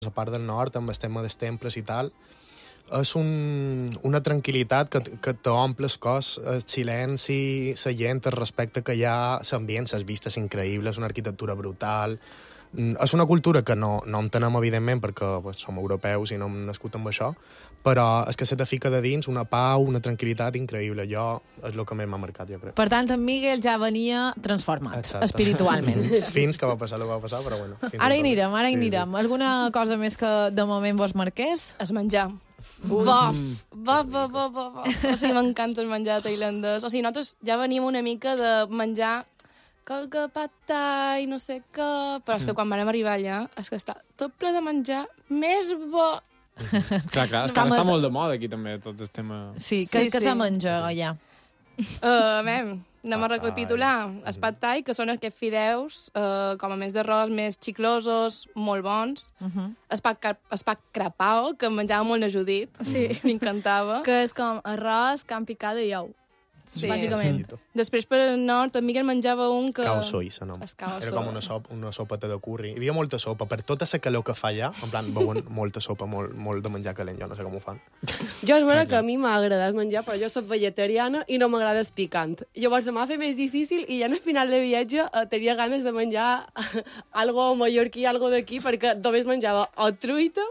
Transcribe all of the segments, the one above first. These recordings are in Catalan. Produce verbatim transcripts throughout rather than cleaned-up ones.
la part del nord, amb el tema dels temples i tal, és un, una tranquil·litat que, que t'omple el cos, el silenci, la gent, el respecte que hi ha, l'ambient, les vistes increïbles, una arquitectura brutal. És una cultura que no, no entenem, evidentment, perquè pues, som europeus i no hem nascut amb això, però és que se te fica de dins una pau, una tranquil·litat increïble. Jo és el que més m'ha marcat, jo crec. Per tant, en Miguel ja venia transformat, Exacte. Espiritualment. Fins que va passar el que va passar, però bueno. Ara hi anirem, ara hi sí, anirem. sí. Alguna cosa més que de moment vos marqués? Es menjar. Bof, bof, bof, bof, bof. O sigui, m'encanta el menjar tailandès. O sigui, nosaltres ja venim una mica de menjar que pad thai, no sé què... Però és que quan vam arribar allà, és que està tot ple de menjar més bo. Clar, clar, és que ara està molt de moda aquí també, tot el tema... Sí, que, Sí, que sí. se menja allà. Uh, mem, anem a Pad recapitular. thai. Els pad thai, que són aquests fideus, uh, com a més d'arròs, més xiclosos, molt bons. Uh -huh. El pa, el pa crapao, que em menjava molt la Judit. Sí. M'encantava. Que és com arròs, carn picada i ou. Sí. bàsicament. Després per el nord, en Miguel menjava un que... Cao soy, se nom. Es cao Era soy. com una, sop, una sopeta de curri. Hi havia molta sopa. Per tota la calor que fa allà, en plan, beuen molta sopa, molt, molt de menjar calent. Jo no sé com ho fan. Jo és vera que a mi m'ha agradat menjar, però jo soc vegetariana i no m'agrada el picant. Llavors m'ha fet més difícil i ja al final de viatge eh, tenia ganes de menjar algo mallorquí, algo d'aquí, perquè només menjava o truita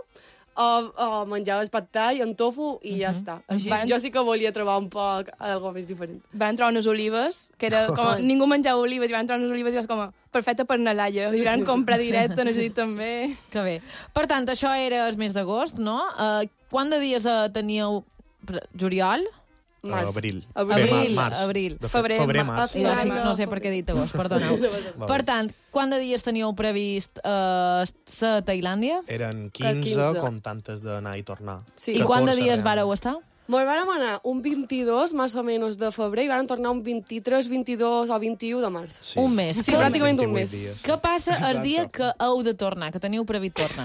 o, o menjava el pad thai amb tofu i ja està. Així, Van- jo sí que volia trobar un poc algo més diferent. Van entrar unes olives, que era com... ningú menjava olives, i van entrar unes olives i va ser com... perfecte per anar a l'Aia. I van comprar directe, no sé si també... Que bé. Per tant, això era el mes d'agost, no? Uh, quant de dies uh, teníeu... Juliol? Març. Abril. Abril. Bé, Abril, març. abril. De fet, Febrer, febrer, ma- març. I no, sé, Finals no sé de per què he dit agost, perdoneu. Va Per bé. tant, quant de dies teníeu previst uh, ser a Tailàndia? Eren quinze. quinze, comptantes d'anar i tornar. Sí. I quant de catorze dies eren- vareu estar? Mos vam anar un vint-i-dos, més o menys, de febrer, i vam tornar un vint-i-tres, vint-i-dos o vint-i-u de març. Sí. Un mes. Sí, Que- pràcticament un vint-i-vuit mes. dies. Què passa el Exacte. dia que heu de tornar, que teniu previst tornar?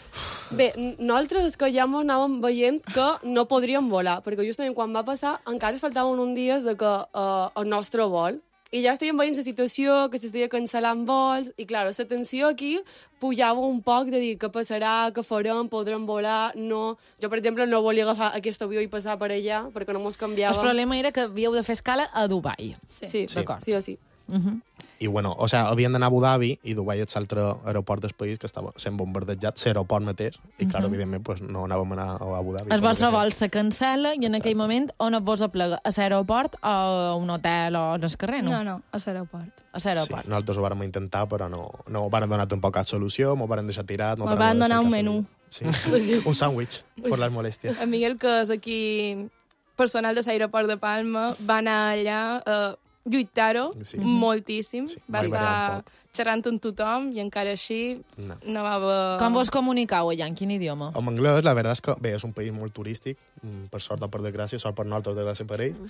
Bé, n- nosaltres és que ja ens anàvem veient que no podríem volar, perquè justament quan va passar encara ens faltaven uns dies de que uh, el nostre vol, i ja estàvem veient la situació, que s'estaria cancel·lant vols, i clar, la tensió aquí pujava un poc de dir què passarà, què farem, podrem volar, no... Jo, per exemple, no volia agafar aquest avió i passar per allà, perquè no mos canviàvem. El problema era que havíeu de fer escala a Dubai. Sí, sí. Sí. d'acord. Sí o sí. Uh -huh. I, bueno, o sea, havien d'anar a Abu Dhabi i Dubai és l'altre aeroport del país que estava sent bombardejat, l'aeroport mateix, i, clar, evidentment, pues, no anàvem a anar a Abu Dhabi. El per vostre lo que vol se cancel·la i en aquell moment on et vos aplega? A l'aeroport o a un hotel o en el carrer, no? No, no, a l'aeroport. A sigui. l'aeroport. Sí, nosaltres ho vàrem intentar, però no, no varen donar tampoc cap solució, m'ho varen deixar tirat... Mos van donar un menú. Sí, un sàndwich, per les molèsties. En Miguel, que és aquí personal de l'aeroport de Palma, va anar allà a lluitar-ho Sí. moltíssim. Sí, Va va variar un estar xerrant amb tothom i encara així No. no va haver... Com vos comunicau allà? En quin idioma? En anglès, la veritat és que, bé, és un país molt turístic, mm, per sort o per desgràcia, sort per nosaltres, desgràcia per ells,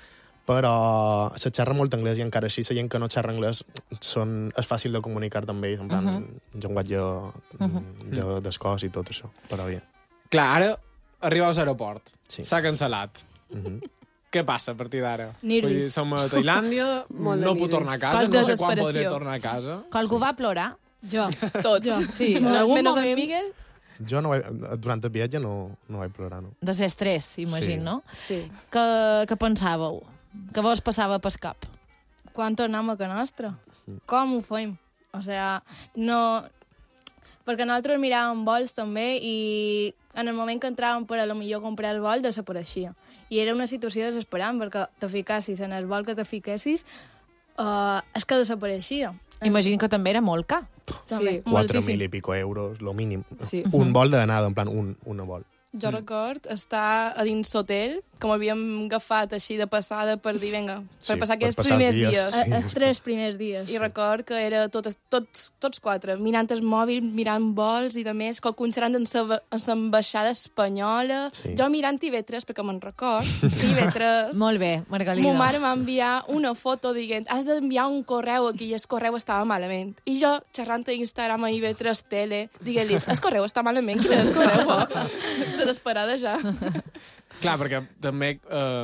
però se xerra molt anglès i encara així la gent que no xerra anglès són, és fàcil de comunicar també, en plan, uh -huh. llenguatge uh -huh. de, d'escòs i tot això, però bé. Clar, ara arriba a l'aeroport. Sí. S'ha cancel·lat. Uh -huh. Què passa a partir d'ara? Nervis. Vull dir, som a Tailàndia, Molt de no puc nervis. tornar a casa, Qual no sé quan desesperació. podré tornar a casa. Que algú va plorar? Jo. Tots. Jo. Sí, en En algun Menos moment... en Miguel. Jo no vaig, durant el viatge no, no vaig plorar, no. De ser estrès, imagino, Sí. no? Sí. Que, que pensàveu? Que vos passava pel cap? Quan tornem a casa nostra? Com ho fem? O sea, no... Perquè nosaltres miràvem vols també i en el moment que entràvem per a lo millor comprar el vol desapareixia. I era una situació desesperant perquè te ficassis en el vol que te fiquessis uh, és que desapareixia. Imagino que també era molt car. També, Sí. quatre moltíssim. mil i pico euros, lo mínim. Sí. Un vol d'anada, en plan, un, un vol. Jo record estar a dins l'hotel, com havíem agafat així de passada per dir, vinga, per Sí, passar per aquests passar els primers dies. dies. Sí. Eh, Els tres primers dies. I record que era totes, tots, tots quatre, mirant el mòbil, mirant vols i de més, que conxerant en l'ambaixada espanyola. Sí. Jo mirant T V tres, perquè me'n record, T V tres... Molt bé, Margalida. Mo mare m'ha enviat una foto dient has d'enviar un correu aquí i el correu estava malament. I jo, xerrant a Instagram a I V tres Tele, dient-li, el correu està malament, quin és el correu? Oh? Desesperada ja. Clar, perquè també eh,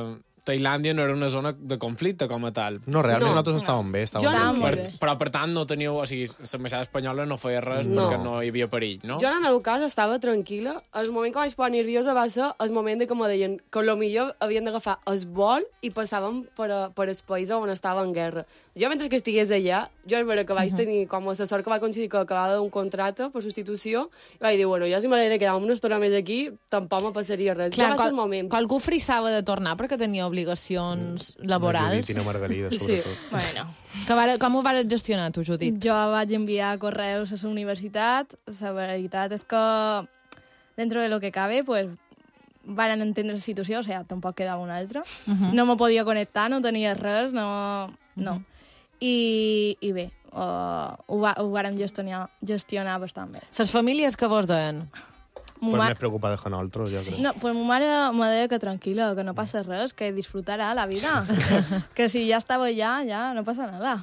Tailàndia no era una zona de conflicte com a tal. No, realment No. nosaltres estàvem bé. Estàvem Jo no- bé. Estàvem Per, molt bé. però, per tant, no teníeu... O sigui, l'ambaixada espanyola no feia res No. perquè no hi havia perill, no? Jo, en el meu cas, estava tranquil·la. El moment que vaig posar nerviosa va ser el moment de que me deien que potser havien d'agafar el vol i passàvem per, a, per el país on estava en guerra. Jo, mentre que estigués allà, jo és vera que vaig tenir com a assessor que va coincidir que acabava un contracte per substitució i vaig dir, bueno, jo si m'he de quedar una estona més aquí, tampoc me passaria res. Clar, ja va ser qual, el moment. qualcú frissava de tornar perquè tenia obligacions laborals. Judit i na Margalida, Sí. sobretot. Bueno, Que vare, com ho vas gestionar, tu, Judit? Jo vaig enviar correus a la universitat. La veritat és que, dentro de lo que cabe, pues, van entendre la situació, o sigui, tampoc quedava una altra. Uh -huh. No me podia connectar, no tenia res, no... no. Uh -huh. I, I bé, uh, ho, va, ho vàrem gestionar, gestionar bastant bé. Les famílies que vos deien? Mo Pues ma- més preocupada que nosaltres, jo crec. No, pues ma mare me deia que tranquil·la, que no passa res, que disfrutarà la vida. Que si ja estava allà, ja no passa nada.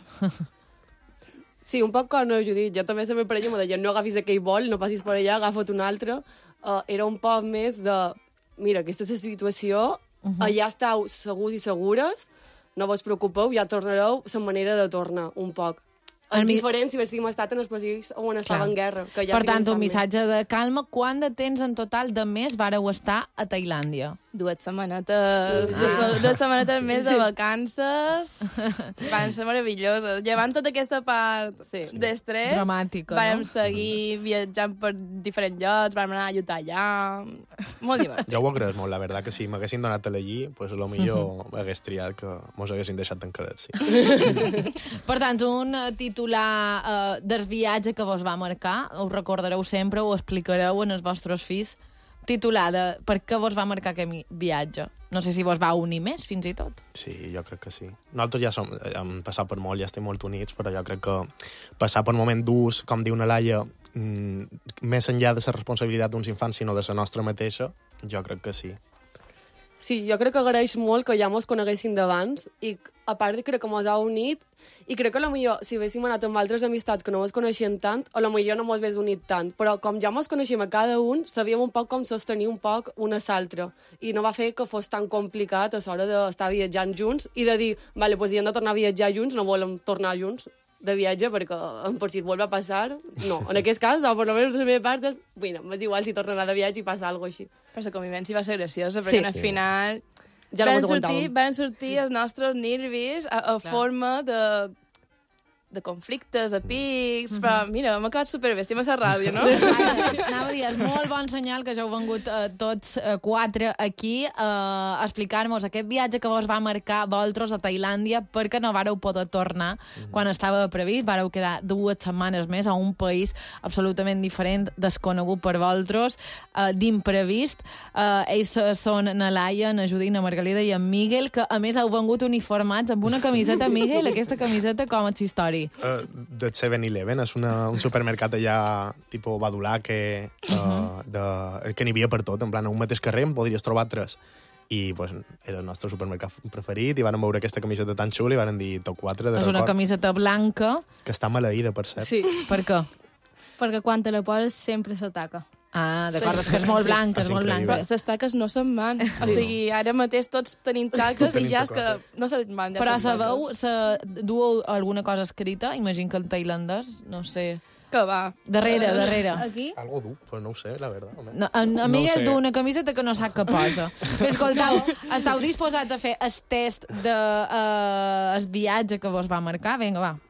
Sí, un poc com no, Judit. Jo també sempre per ella me deia no agafis aquell vol, no passis per allà, agafa't un altre. Uh, era un poc més de, mira, aquesta és la situació, uh -huh. allà esteu segurs i segures, no vos preocupeu, ja tornareu la manera de tornar, un poc. És mi- diferent si haguéssim estat en els països on estava Clar. en guerra. Que ja Per sí que tant, estan un més. missatge de calma. Quant de temps en total de mes vareu estar a Tailàndia? dues setmanetes, ah. dues setmanetes més de vacances. Van ser meravelloses. Llevant tota aquesta part Sí. d'estrès, Dramàtica, vam no? seguir viatjant per diferents llocs, vam anar a Utah allà... Molt divertit. Jo ho agraeix molt, la veritat, que si m'haguessin donat a l'allí, pues, a lo millor hagués triat que mos haguessin deixat tancadets, sí. Per tant, un eh, titular eh, del viatge que vos va marcar, ho recordareu sempre, ho explicareu en els vostres fills, titular de per què vos va marcar aquest mi- viatge. No sé si vos va unir més, fins i tot. Sí, jo crec que sí. Nosaltres ja som, hem passat per molt, ja estem molt units, però jo crec que passar per moments durs, com diu na Laia, mm, més enllà de la responsabilitat d'uns infants, sinó de la nostra mateixa, jo crec que sí. Sí, jo crec que agraeix molt que ja mos coneguessin d'abans i a part crec que mos ha unit i crec que potser si haguéssim anat amb altres amistats que no mos coneixien tant, o potser no mos hagués unit tant, però com ja mos coneixíem a cada un, sabíem un poc com sostenir un poc una a l'altra i no va fer que fos tan complicat a l'hora d'estar viatjant junts i de dir, vale, pues si hem de tornar a viatjar junts, no volem tornar junts de viatge perquè per si et vuelve a passar, no. En aquest cas, o per almenys de la meva part, és, bueno, m'és igual si torno a anar de viatge i passa alguna cosa així. Però la convivència va ser graciosa, perquè Sí. al final Ja no van, mos sortir, aguantàvem. van sortir els nostres nervis a, a forma de, de conflictes, a pics, però mira, m'ha quedat superbé, estem a la ràdio, no? Anava a dir, és molt bon senyal que ja heu vengut eh, tots eh, quatre aquí eh, a explicar-nos aquest viatge que vos va marcar vosaltres a Tailàndia perquè no vareu poder tornar quan estava previst. Vareu quedar dues setmanes més a un país absolutament diferent, desconegut per vosaltres, eh, d'imprevist. Eh, ells eh, són na Laia, na Judit, na Margalida i en Miguel, que a més heu vengut uniformats amb una camiseta, Miguel, aquesta camiseta com és història? Uh, de seven eleven, és una, un supermercat allà, tipus Badulà, que, uh, de, que n'hi havia per tot, en plan, a un mateix carrer en podries trobar tres. I pues, era el nostre supermercat preferit, i van veure aquesta camiseta tan xula i van dir top quatre de És una record, camiseta blanca. que està maleïda, per cert. Sí. Per què? Perquè quan te la poses sempre s'ataca. Ah, d'acord, és que és molt blanca, és És molt increïble. blanca. Les taques no se'n van. O sigui, ara mateix tots tenim taques Tenim i ja és que tacotes. no se'n van. Ja Però les sabeu, taques. se dueu alguna cosa escrita? Imagino que en tailandès, no sé. Que va. Darrere, darrere. Aquí? Algo dur, pues no ho sé, la veritat. home. No, en, en No ho Miguel sé. du una camiseta que no sap què posa. Escoltau, estàu disposats a fer el test de, uh, el viatge que vos va marcar? Vinga, va.